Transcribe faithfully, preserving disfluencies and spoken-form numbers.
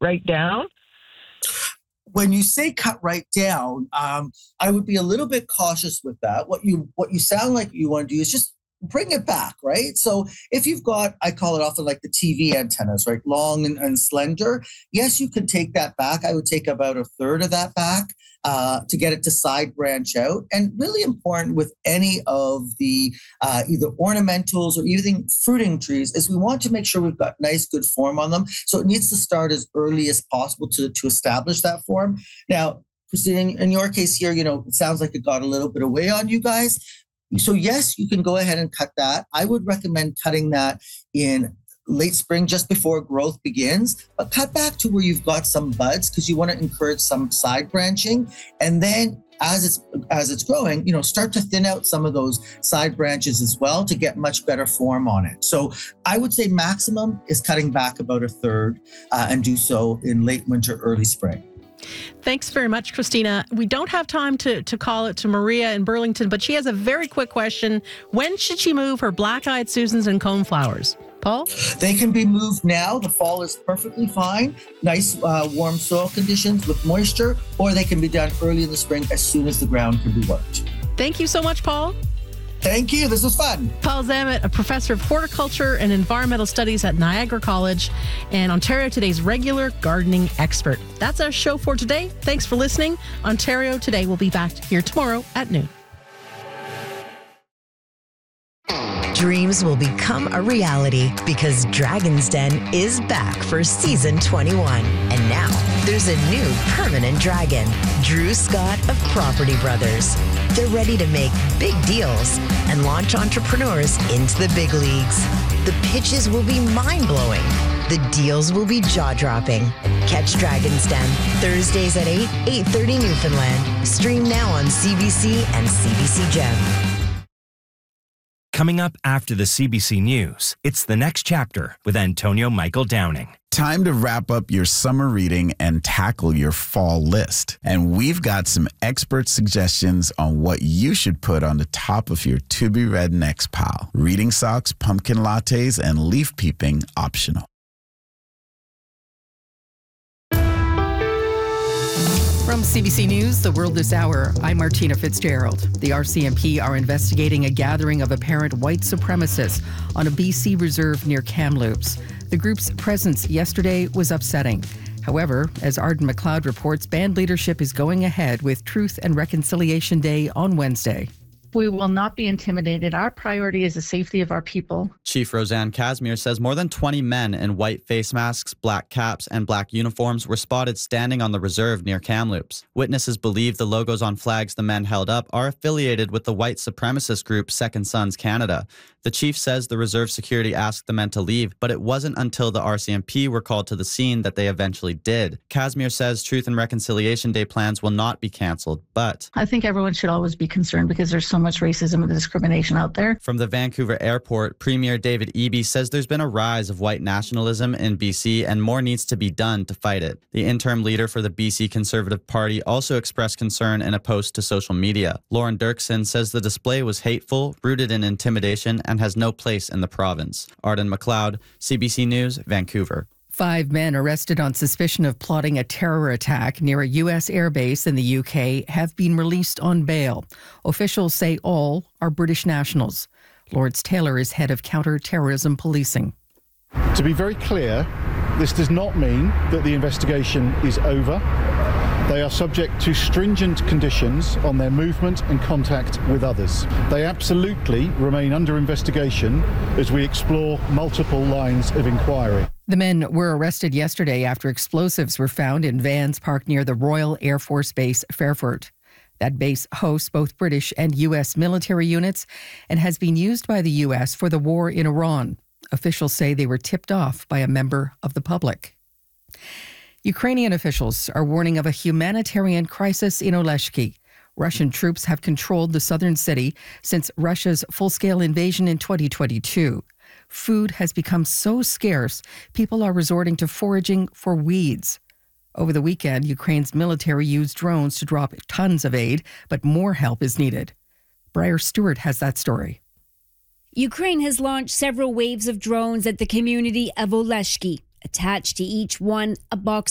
right down? When you say cut right down, um, I would be a little bit cautious with that. What you what you sound like you want to do is just bring it back, right? So if you've got, I call it often like the T V antennas, right? Long and, and slender. Yes, you can take that back. I would take about a third of that back uh, to get it to side branch out. And really important with any of the uh, either ornamentals or even fruiting trees is we want to make sure we've got nice, good form on them. So it needs to start as early as possible to, to establish that form. Now, Christine, in your case here, you know, it sounds like it got a little bit away on you guys. So yes, you can go ahead and cut that. I would recommend cutting that in late spring, just before growth begins, but cut back to where you've got some buds because you want to encourage some side branching. And then as it's as it's growing, you know, start to thin out some of those side branches as well to get much better form on it. So I would say maximum is cutting back about a third uh, and do so in late winter, early spring. Thanks very much, Christina. We don't have time to, to call it to Maria in Burlington, but she has a very quick question. When should she move her black-eyed Susans and coneflowers? Paul? They can be moved now. The fall is perfectly fine. Nice uh, warm soil conditions with moisture, or they can be done early in the spring as soon as the ground can be worked. Thank you so much, Paul. Thank you. This was fun. Paul Zammit, a professor of horticulture and environmental studies at Niagara College and Ontario Today's regular gardening expert. That's our show for today. Thanks for listening. Ontario Today will be back here tomorrow at noon. Dreams will become a reality because Dragon's Den is back for season twenty-one. And now there's a new permanent dragon, Drew Scott of Property Brothers. They're ready to make big deals and launch entrepreneurs into the big leagues. The pitches will be mind-blowing. The deals will be jaw-dropping. Catch Dragon's Den Thursdays at eight, eight thirty Newfoundland. Stream now on C B C and C B C Gem. Coming up after the C B C News, it's The Next Chapter with Antonio Michael Downing. Time to wrap up your summer reading and tackle your fall list. And we've got some expert suggestions on what you should put on the top of your to-be-read next pile. Reading socks, pumpkin lattes, and leaf peeping optional. From C B C News, The World This Hour, I'm Martina Fitzgerald. The R C M P are investigating a gathering of apparent white supremacists on a B C reserve near Kamloops. The group's presence yesterday was upsetting. However, as Arden McLeod reports, band leadership is going ahead with Truth and Reconciliation Day on Wednesday. We will not be intimidated. Our priority is the safety of our people. Chief Roseanne Casimir says more than twenty men in white face masks, black caps, and black uniforms were spotted standing on the reserve near Kamloops. Witnesses believe the logos on flags the men held up are affiliated with the white supremacist group Second Sons Canada. The chief says the reserve security asked the men to leave, but it wasn't until the R C M P were called to the scene that they eventually did. Casimir says Truth and Reconciliation Day plans will not be canceled, but I think everyone should always be concerned because there's so much racism and discrimination out there. From the Vancouver airport, Premier David Eby says there's been a rise of white nationalism in B C and more needs to be done to fight it. The interim leader for the B C Conservative Party also expressed concern in a post to social media. Lauren Dirksen says the display was hateful, rooted in intimidation, and has no place in the province. Arden McLeod, C B C News, Vancouver. Five men arrested on suspicion of plotting a terror attack near a U S airbase in the U K have been released on bail. Officials say all are British nationals. Lawrence Taylor is head of counter-terrorism policing. To be very clear, this does not mean that the investigation is over. They are subject to stringent conditions on their movement and contact with others. They absolutely remain under investigation as we explore multiple lines of inquiry. The men were arrested yesterday after explosives were found in vans parked near the Royal Air Force Base, Fairford. That base hosts both British and U S military units and has been used by the U S for the war in Iran. Officials say they were tipped off by a member of the public. Ukrainian officials are warning of a humanitarian crisis in Oleshki. Russian troops have controlled the southern city since Russia's full-scale invasion in twenty twenty-two. Food has become so scarce, people are resorting to foraging for weeds. Over the weekend, Ukraine's military used drones to drop tons of aid, but more help is needed. Briar Stewart has that story. Ukraine has launched several waves of drones at the community of Oleshki. Attached to each one, a box